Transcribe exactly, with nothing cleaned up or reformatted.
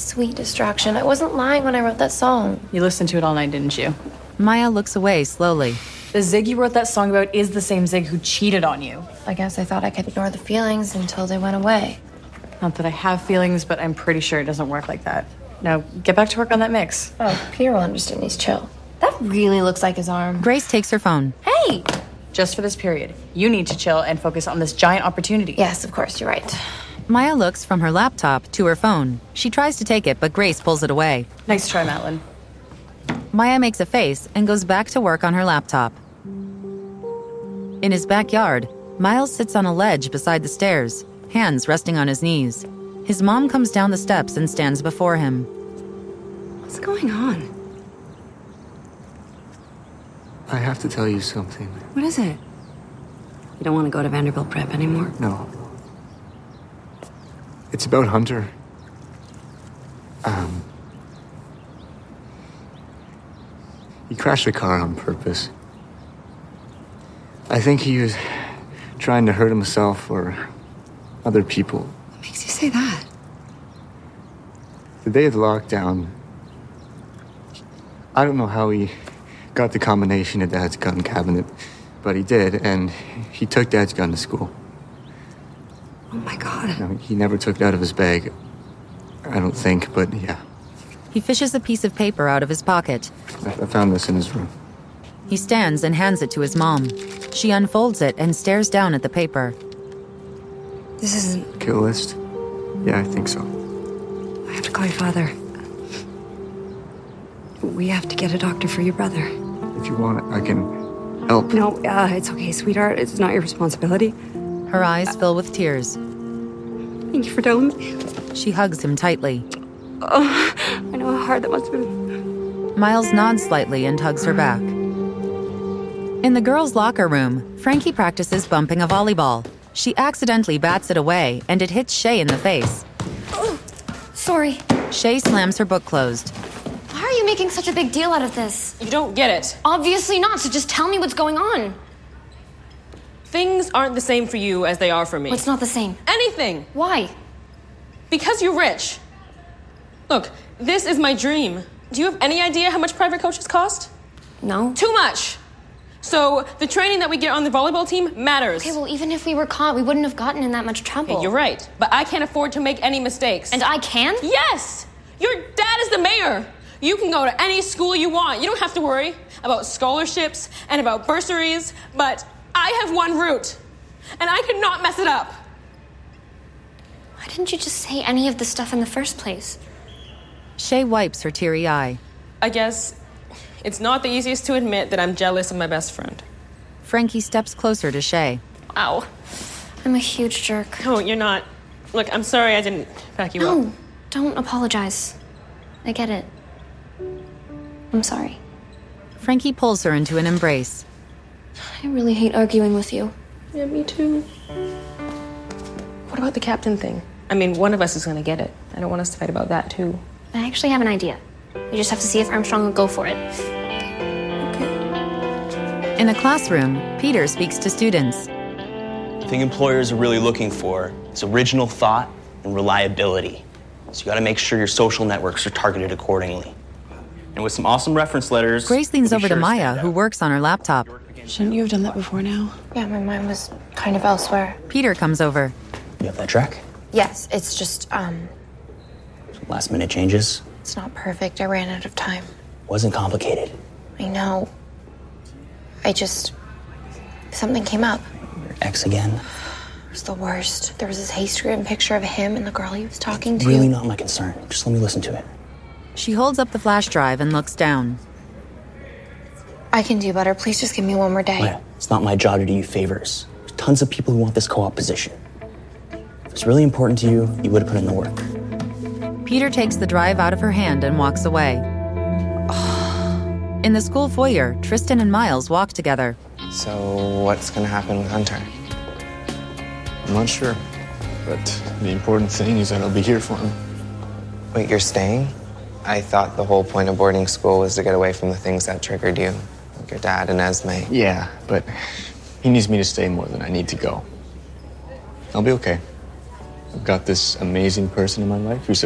sweet distraction. I wasn't lying when I wrote that song. You listened to it all night, didn't you? Maya looks away slowly. The Zig you wrote that song about is the same Zig who cheated on you. I guess I thought I could ignore the feelings until they went away. Not that I have feelings, but I'm pretty sure it doesn't work like that. Now, get back to work on that mix. Oh, Peter will understand. He's chill. That really looks like his arm. Grace takes her phone. Hey! Just for this period. You need to chill and focus on this giant opportunity. Yes, of course, you're right. Maya looks from her laptop to her phone. She tries to take it, but Grace pulls it away. Nice try, Madeline. Maya makes a face and goes back to work on her laptop. In his backyard, Miles sits on a ledge beside the stairs, hands resting on his knees. His mom comes down the steps and stands before him. What's going on? I have to tell you something. What is it? You don't want to go to Vanderbilt Prep anymore? No. It's about Hunter. Um... He crashed a car on purpose. I think he was trying to hurt himself or other people. What makes you say that? The day of the lockdown, I don't know how he got the combination of Dad's gun cabinet, but he did, and he took Dad's gun to school. Oh my God. Now, he never took it out of his bag, I don't think, but yeah. He fishes a piece of paper out of his pocket. I, I found this in his room. He stands and hands it to his mom. She unfolds it and stares down at the paper. This isn't... Kill list? Yeah, I think so. I have to call your father. We have to get a doctor for your brother. If you want it, I can help. No, uh, it's okay, sweetheart. It's not your responsibility. Her eyes fill with tears. Thank you for telling me. She hugs him tightly. Oh, I know how hard that must have been. Miles nods slightly and hugs her back. In the girls' locker room, Frankie practices bumping a volleyball. She accidentally bats it away, and it hits Shay in the face. Oh, sorry. Shay slams her book closed. Why are you making such a big deal out of this? You don't get it. Obviously not, so just tell me what's going on. Things aren't the same for you as they are for me. What's not the same? Anything. Why? Because you're rich. Look, this is my dream. Do you have any idea how much private coaches cost? No. Too much. So the training that we get on the volleyball team matters. Okay, well, even if we were caught, we wouldn't have gotten in that much trouble. Okay, you're right, but I can't afford to make any mistakes. And I can? Yes! Your dad is the mayor. You can go to any school you want. You don't have to worry about scholarships and about bursaries, but I have one route, and I cannot mess it up. Why didn't you just say any of the stuff in the first place? Shay wipes her teary eye. I guess it's not the easiest to admit that I'm jealous of my best friend. Frankie steps closer to Shay. Ow. I'm a huge jerk. No, you're not. Look, I'm sorry I didn't back you no, up. No, don't apologize. I get it. I'm sorry. Frankie pulls her into an embrace. I really hate arguing with you. Yeah, me too. What about the captain thing? I mean, one of us is going to get it. I don't want us to fight about that, too. I actually have an idea. We just have to see if Armstrong will go for it. Okay. In a classroom, Peter speaks to students. The thing employers are really looking for is original thought and reliability. So you got to make sure your social networks are targeted accordingly. And with some awesome reference letters... Grace leans over to Maya, who works on her laptop. Shouldn't you have done that before now? Yeah, my mind was kind of elsewhere. Peter comes over. You have that track? Yes, it's just, um... Last minute changes? It's not perfect. I ran out of time. Wasn't complicated. I know. I just... Something came up. Your ex again? It was the worst. There was this Haystgram picture of him and the girl he was talking to. Really not my concern. Just let me listen to it. She holds up the flash drive and looks down. I can do better. Please just give me one more day. Maya, it's not my job to do you favors. There's tons of people who want this co-op position. If it's really important to you, you would have put in the work. Peter takes the drive out of her hand and walks away. In the school foyer, Tristan and Miles walk together. So what's gonna happen with Hunter? I'm not sure, but the important thing is that I'll be here for him. Wait, you're staying? I thought the whole point of boarding school was to get away from the things that triggered you, like your dad and Esme. Yeah, but he needs me to stay more than I need to go. I'll be okay. I've got this amazing person in my life who's